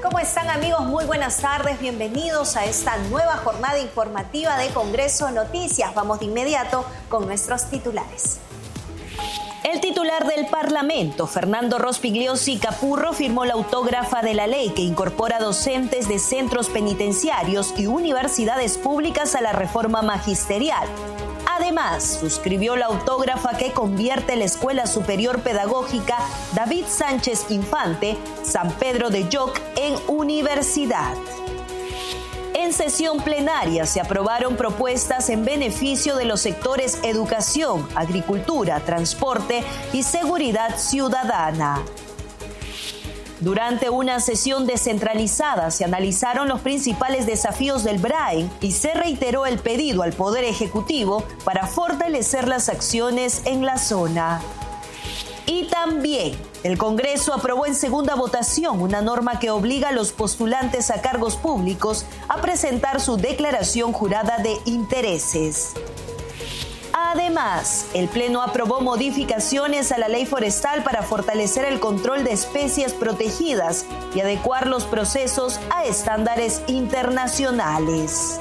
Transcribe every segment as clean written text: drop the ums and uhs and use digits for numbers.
¿Cómo están, amigos? Muy buenas tardes, bienvenidos a esta nueva jornada informativa de Congreso Noticias. Vamos de inmediato con nuestros titulares. El titular del Parlamento, Fernando Rospigliosi Capurro, firmó la autógrafa de la ley que incorpora docentes de centros penitenciarios y universidades públicas a la reforma magisterial. Además, suscribió la autógrafa que convierte la Escuela Superior Pedagógica David Sánchez Infante, San Pedro de Yoc, en universidad. En sesión plenaria se aprobaron propuestas en beneficio de los sectores educación, agricultura, transporte y seguridad ciudadana. Durante una sesión descentralizada se analizaron los principales desafíos del BRAEN y se reiteró el pedido al Poder Ejecutivo para fortalecer las acciones en la zona. Y también el Congreso aprobó en segunda votación una norma que obliga a los postulantes a cargos públicos a presentar su declaración jurada de intereses. Además, el Pleno aprobó modificaciones a la ley forestal para fortalecer el control de especies protegidas y adecuar los procesos a estándares internacionales.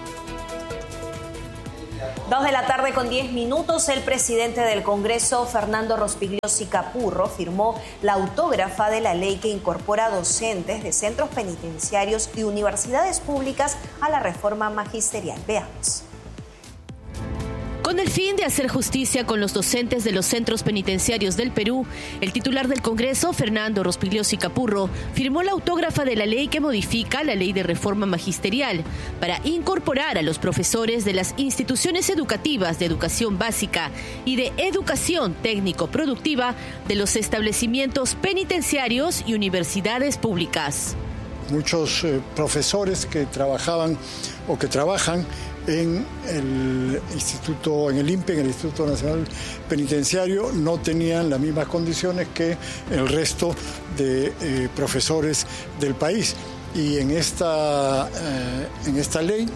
2:10 p.m, el presidente del Congreso, Fernando Rospigliosi Capurro, firmó la autógrafa de la ley que incorpora docentes de centros penitenciarios y universidades públicas a la reforma magisterial. Veamos. Con el fin de hacer justicia con los docentes de los centros penitenciarios del Perú, el titular del Congreso, Fernando Rospigliosi Capurro, firmó la autógrafa de la ley que modifica la ley de reforma magisterial para incorporar a los profesores de las instituciones educativas de educación básica y de educación técnico-productiva de los establecimientos penitenciarios y universidades públicas. Muchos profesores que trabajaban o que trabajan en el instituto, en el INPE, en el Instituto Nacional Penitenciario, no tenían las mismas condiciones que el resto de profesores del país. Y en esta ley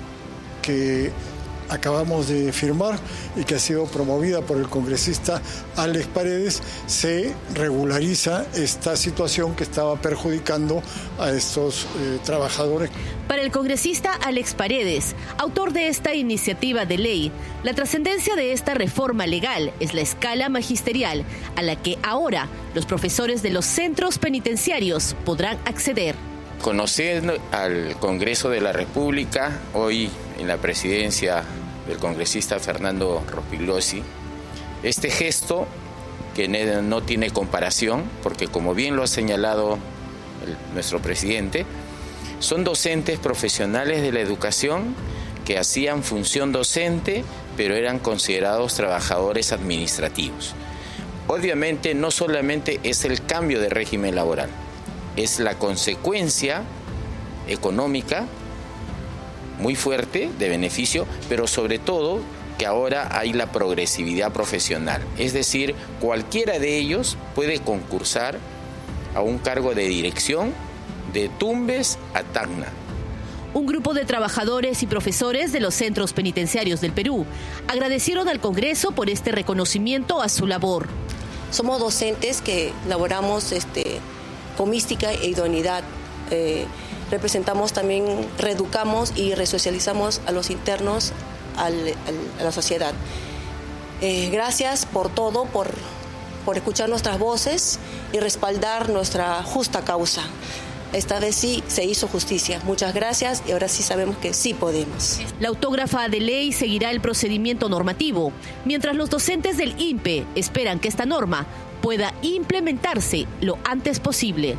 que acabamos de firmar y que ha sido promovida por el congresista Alex Paredes, se regulariza esta situación que estaba perjudicando a estos trabajadores. Para el congresista Alex Paredes, autor de esta iniciativa de ley, la trascendencia de esta reforma legal es la escala magisterial a la que ahora los profesores de los centros penitenciarios podrán acceder. Conociendo al Congreso de la República, hoy en la presidencia del congresista Fernando Rospigliosi, este gesto que no tiene comparación, porque como bien lo ha señalado nuestro presidente, son docentes profesionales de la educación que hacían función docente, pero eran considerados trabajadores administrativos. Obviamente no solamente es el cambio de régimen laboral, es la consecuencia económica muy fuerte de beneficio, pero sobre todo que ahora hay la progresividad profesional. Es decir, cualquiera de ellos puede concursar a un cargo de dirección de Tumbes a Tacna. Un grupo de trabajadores y profesores de los centros penitenciarios del Perú agradecieron al Congreso por este reconocimiento a su labor. Somos docentes que laboramos con mística e idoneidad. Representamos también, reeducamos y resocializamos a los internos, a la sociedad. Gracias por todo, por escuchar nuestras voces y respaldar nuestra justa causa. Esta vez sí se hizo justicia. Muchas gracias y ahora sí sabemos que sí podemos. La autógrafa de ley seguirá el procedimiento normativo, mientras los docentes del INPE esperan que esta norma pueda implementarse lo antes posible.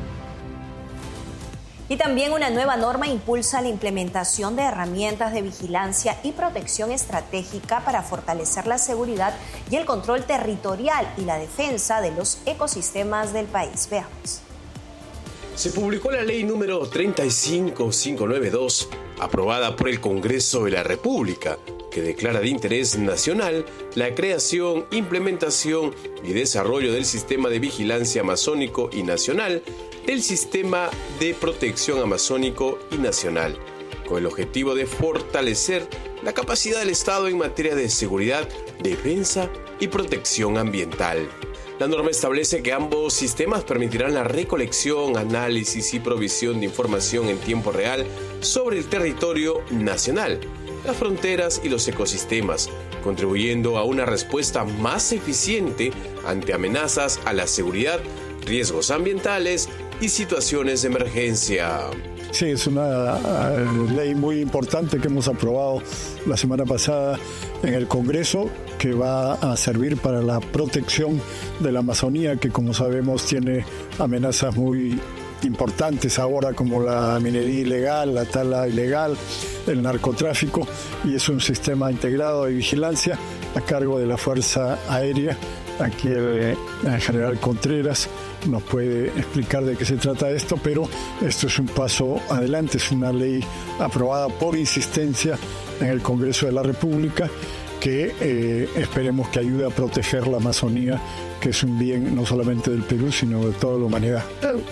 Y también una nueva norma impulsa la implementación de herramientas de vigilancia y protección estratégica para fortalecer la seguridad y el control territorial y la defensa de los ecosistemas del país. Veamos. Se publicó la ley número 35592, aprobada por el Congreso de la República, que declara de interés nacional la creación, implementación y desarrollo del Sistema de Vigilancia Amazónico y Nacional, del Sistema de Protección Amazónico y Nacional, con el objetivo de fortalecer la capacidad del Estado en materia de seguridad, defensa y protección ambiental. La norma establece que ambos sistemas permitirán la recolección, análisis y provisión de información en tiempo real sobre el territorio nacional, las fronteras y los ecosistemas, contribuyendo a una respuesta más eficiente ante amenazas a la seguridad, riesgos ambientales y situaciones de emergencia. Sí, es una ley muy importante que hemos aprobado la semana pasada en el Congreso, que va a servir para la protección de la Amazonía, que como sabemos tiene amenazas muy importantes ahora, como la minería ilegal, la tala ilegal, el narcotráfico, y es un sistema integrado de vigilancia a cargo de la Fuerza Aérea. Aquí el general Contreras nos puede explicar de qué se trata esto, pero esto es un paso adelante, es una ley aprobada por insistencia en el Congreso de la República que esperemos que ayude a proteger la Amazonía, que es un bien no solamente del Perú, sino de toda la humanidad.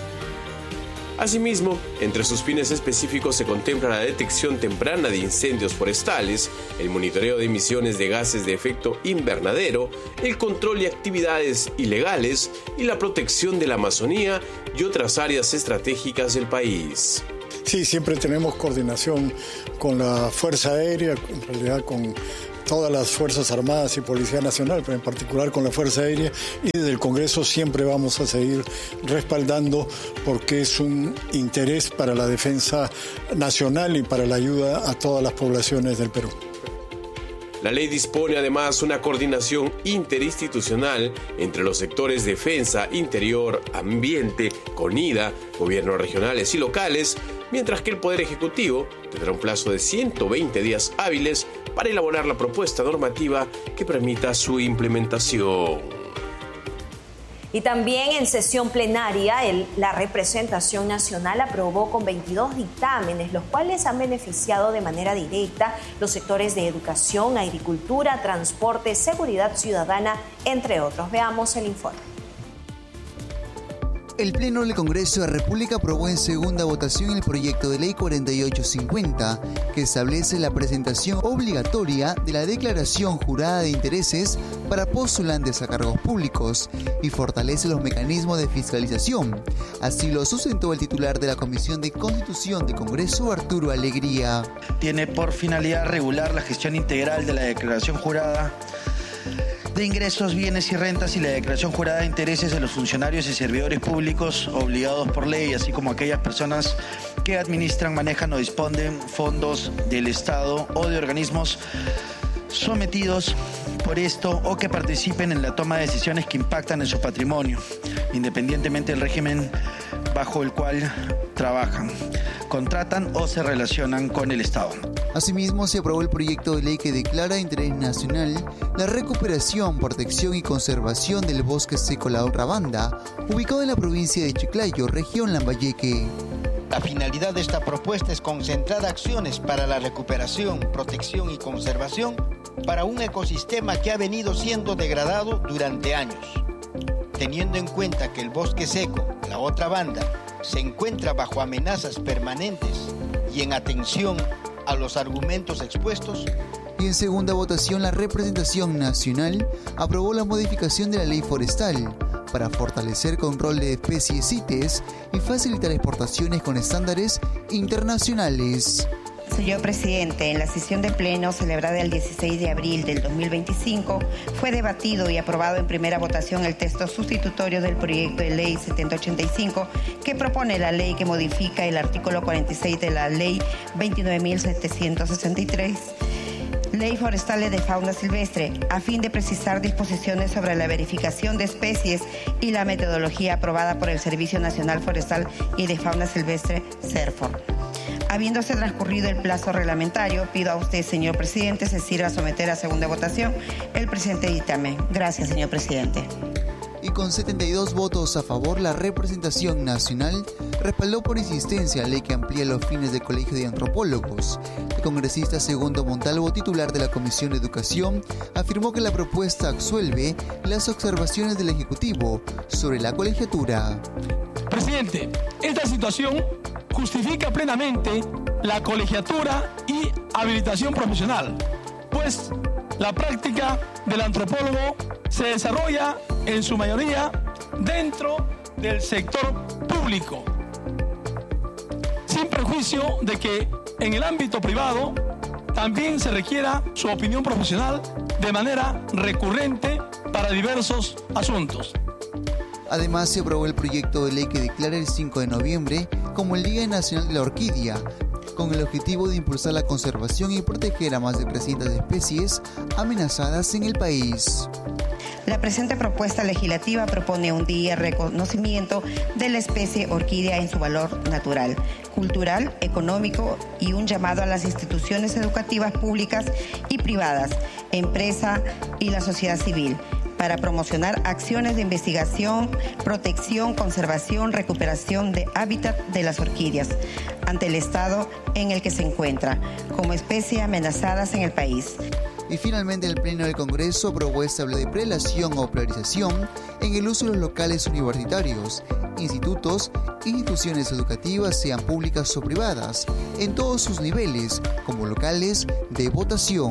Asimismo, entre sus fines específicos se contempla la detección temprana de incendios forestales, el monitoreo de emisiones de gases de efecto invernadero, el control de actividades ilegales y la protección de la Amazonía y otras áreas estratégicas del país. Sí, siempre tenemos coordinación con la Fuerza Aérea, en realidad con todas las Fuerzas Armadas y Policía Nacional, pero en particular con la Fuerza Aérea, y desde el Congreso siempre vamos a seguir respaldando porque es un interés para la defensa nacional y para la ayuda a todas las poblaciones del Perú. La ley dispone además una coordinación interinstitucional entre los sectores defensa, interior, ambiente, CONIDA, gobiernos regionales y locales, mientras que el Poder Ejecutivo tendrá un plazo de 120 días hábiles para elaborar la propuesta normativa que permita su implementación. Y también en sesión plenaria, la representación nacional aprobó con 22 dictámenes, los cuales han beneficiado de manera directa los sectores de educación, agricultura, transporte, seguridad ciudadana, entre otros. Veamos el informe. El Pleno del Congreso de la República aprobó en segunda votación el proyecto de ley 4850, que establece la presentación obligatoria de la declaración jurada de intereses para postulantes a cargos públicos y fortalece los mecanismos de fiscalización. Así lo sustentó el titular de la Comisión de Constitución del Congreso, Arturo Alegría. Tiene por finalidad regular la gestión integral de la declaración jurada de ingresos, bienes y rentas y la declaración jurada de intereses de los funcionarios y servidores públicos obligados por ley, así como aquellas personas que administran, manejan o disponen fondos del Estado o de organismos sometidos por esto o que participen en la toma de decisiones que impactan en su patrimonio, independientemente del régimen bajo el cual trabajan, contratan o se relacionan con el Estado. Asimismo, se aprobó el proyecto de ley que declara de interés nacional la recuperación, protección y conservación del bosque seco La Otra Banda, ubicado en la provincia de Chiclayo, región Lambayeque. La finalidad de esta propuesta es concentrar acciones para la recuperación, protección y conservación para un ecosistema que ha venido siendo degradado durante años. Teniendo en cuenta que el bosque seco, La Otra Banda, se encuentra bajo amenazas permanentes y en atención a los argumentos expuestos. Y en segunda votación, la representación nacional aprobó la modificación de la ley forestal para fortalecer control de especies CITES y facilitar exportaciones con estándares internacionales. Señor presidente, en la sesión de pleno celebrada el 16 de abril del 2025 fue debatido y aprobado en primera votación el texto sustitutorio del proyecto de ley 7085 que propone la ley que modifica el artículo 46 de la ley 29.763. Ley Forestal de Fauna Silvestre, a fin de precisar disposiciones sobre la verificación de especies y la metodología aprobada por el Servicio Nacional Forestal y de Fauna Silvestre, SERFOR. Habiéndose transcurrido el plazo reglamentario, pido a usted, señor presidente, se sirva a someter a segunda votación el presente dictamen. Gracias, señor presidente. Y con 72 votos a favor, la representación nacional respaldó por insistencia la ley que amplía los fines del Colegio de Antropólogos. El congresista Segundo Montalvo, titular de la Comisión de Educación, afirmó que la propuesta absuelve las observaciones del Ejecutivo sobre la colegiatura. Presidente, esta situación justifica plenamente la colegiatura y habilitación profesional, pues La práctica del antropólogo se desarrolla en su mayoría dentro del sector público, sin perjuicio de que en el ámbito privado también se requiera su opinión profesional de manera recurrente para diversos asuntos. Además, se aprobó el proyecto de ley que declara el 5 de noviembre como el Día Nacional de la Orquídea, con el objetivo de impulsar la conservación y proteger a más de 300 especies amenazadas en el país. La presente propuesta legislativa propone un día de reconocimiento de la especie orquídea en su valor natural, cultural, económico y un llamado a las instituciones educativas públicas y privadas, empresa y la sociedad civil, para promocionar acciones de investigación, protección, conservación, recuperación de hábitat de las orquídeas ante el estado en el que se encuentra, como especie amenazadas en el país. Y finalmente el Pleno del Congreso aprobó establecer de prelación o priorización en el uso de los locales universitarios, institutos, instituciones educativas, sean públicas o privadas, en todos sus niveles, como locales de votación.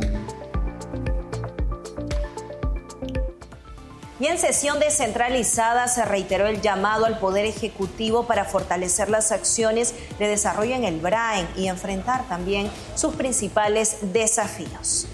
Y en sesión descentralizada se reiteró el llamado al Poder Ejecutivo para fortalecer las acciones de desarrollo en el BRAEN y enfrentar también sus principales desafíos.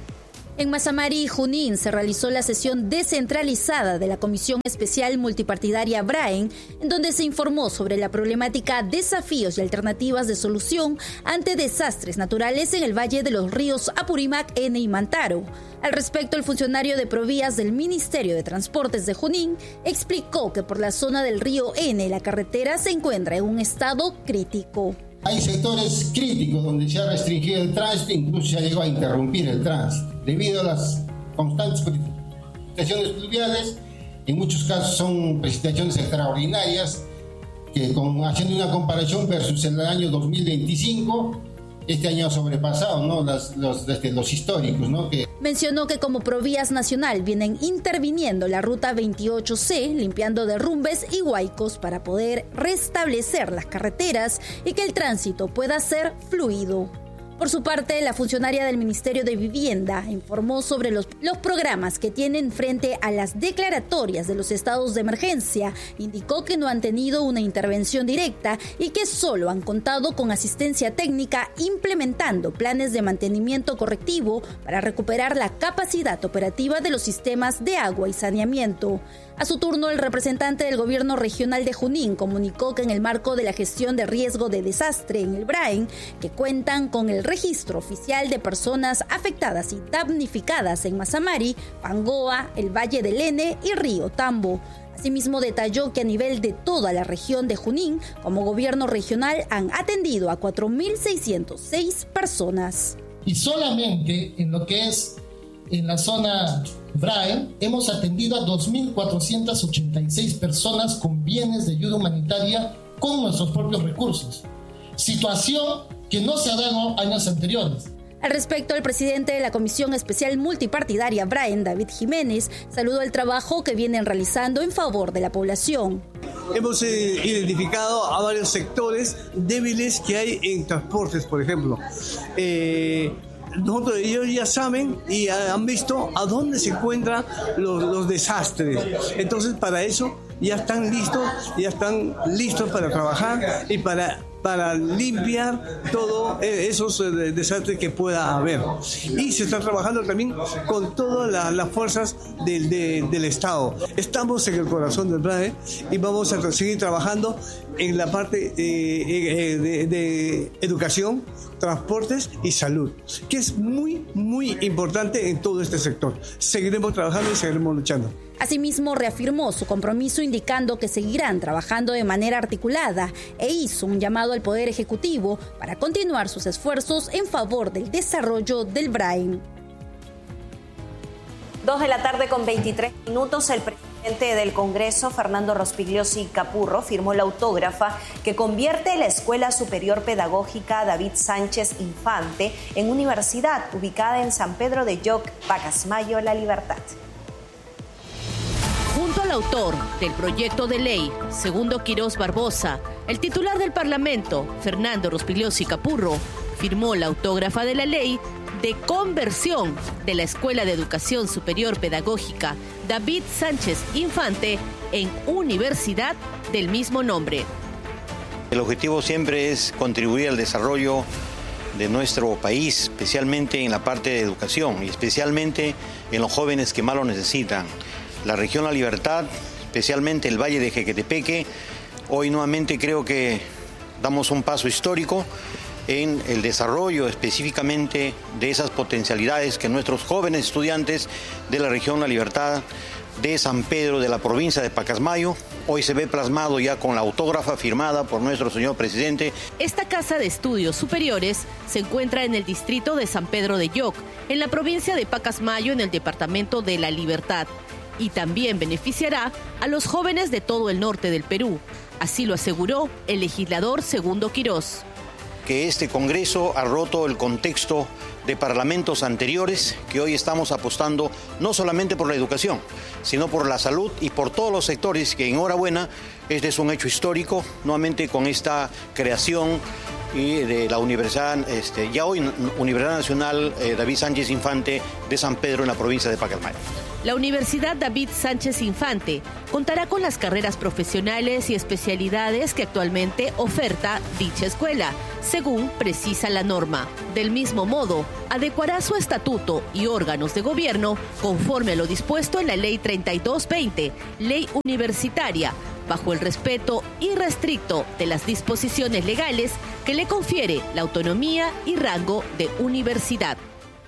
En Mazamari y Junín se realizó la sesión descentralizada de la Comisión Especial Multipartidaria BRAEN, en donde se informó sobre la problemática, desafíos y alternativas de solución ante desastres naturales en el Valle de los Ríos Apurímac, Ene y Mantaro. Al respecto, el funcionario de Provías del Ministerio de Transportes de Junín explicó que por la zona del río Ene la carretera se encuentra en un estado crítico. Hay sectores críticos donde se ha restringido el tránsito, incluso se ha llegado a interrumpir el tránsito. Debido a las constantes precipitaciones pluviales, en muchos casos son precipitaciones extraordinarias, que haciendo una comparación versus el año 2025, este año ha sobrepasado, ¿no? los históricos, ¿no? Mencionó que como Provías Nacional vienen interviniendo la ruta 28C, limpiando derrumbes y huaicos para poder restablecer las carreteras y que el tránsito pueda ser fluido. Por su parte, la funcionaria del Ministerio de Vivienda informó sobre los programas que tienen frente a las declaratorias de los estados de emergencia. Indicó que no han tenido una intervención directa y que solo han contado con asistencia técnica, implementando planes de mantenimiento correctivo para recuperar la capacidad operativa de los sistemas de agua y saneamiento. A su turno, el representante del gobierno regional de Junín comunicó que en el marco de la gestión de riesgo de desastre en el BRAEN, que cuentan con el registro oficial de personas afectadas y damnificadas en Mazamari, Pangoa, el Valle del Ene y Río Tambo. Asimismo, detalló que a nivel de toda la región de Junín, como gobierno regional, han atendido a 4.606 personas. Y solamente en lo que es en la zona BRAEN, hemos atendido a 2.486 personas con bienes de ayuda humanitaria con nuestros propios recursos. Situación que no se ha dado años anteriores. Al respecto, el presidente de la Comisión Especial Multipartidaria BRAEN, David Jiménez, saludó el trabajo que vienen realizando en favor de la población. Hemos identificado a varios sectores débiles que hay en transportes, por ejemplo. Ellos ya saben y han visto a dónde se encuentran los desastres. Entonces, para eso ya están listos para trabajar y para limpiar todos esos desastres que pueda haber. Y se está trabajando también con todas las fuerzas del Estado. Estamos en el corazón del BRAE y vamos a seguir trabajando en la parte de educación, transportes y salud, que es muy, muy importante en todo este sector. Seguiremos trabajando y seguiremos luchando. Asimismo, reafirmó su compromiso indicando que seguirán trabajando de manera articulada e hizo un llamado al Poder Ejecutivo para continuar sus esfuerzos en favor del desarrollo del BRAEN. 2:23 p.m. El presidente del Congreso, Fernando Rospigliosi Capurro, firmó la autógrafa que convierte la Escuela Superior Pedagógica David Sánchez Infante en universidad ubicada en San Pedro de Yoc, Pacasmayo, La Libertad. Junto al autor del proyecto de ley, Segundo Quirós Barbosa, el titular del Parlamento, Fernando Rospigliosi Capurro, firmó la autógrafa de la ley de conversión de la Escuela de Educación Superior Pedagógica David Sánchez Infante en universidad del mismo nombre. El objetivo siempre es contribuir al desarrollo de nuestro país, especialmente en la parte de educación y especialmente en los jóvenes que más lo necesitan. La región La Libertad, especialmente el Valle de Jequetepeque, hoy nuevamente creo que damos un paso histórico en el desarrollo específicamente de esas potencialidades que nuestros jóvenes estudiantes de la región La Libertad, de San Pedro, de la provincia de Pacasmayo, hoy se ve plasmado ya con la autógrafa firmada por nuestro señor presidente. Esta casa de estudios superiores se encuentra en el distrito de San Pedro de Yoc, en la provincia de Pacasmayo, en el departamento de La Libertad, y también beneficiará a los jóvenes de todo el norte del Perú. Así lo aseguró el legislador Segundo Quirós. Que este Congreso ha roto el contexto de parlamentos anteriores, que hoy estamos apostando no solamente por la educación, sino por la salud y por todos los sectores, que enhorabuena, este es un hecho histórico, nuevamente con esta creación y de la Universidad, ya hoy Universidad Nacional David Sánchez Infante de San Pedro en la provincia de Pacasmayo. La Universidad David Sánchez Infante contará con las carreras profesionales y especialidades que actualmente oferta dicha escuela, según precisa la norma. Del mismo modo, adecuará su estatuto y órganos de gobierno conforme a lo dispuesto en la Ley 3220, Ley Universitaria, bajo el respeto irrestricto de las disposiciones legales que le confiere la autonomía y rango de universidad.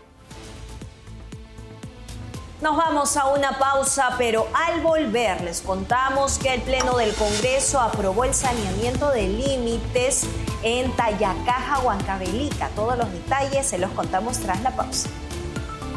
Nos vamos a una pausa, pero al volver les contamos que el Pleno del Congreso aprobó el saneamiento de límites en Tayacaja, Huancavelica. Todos los detalles se los contamos tras la pausa.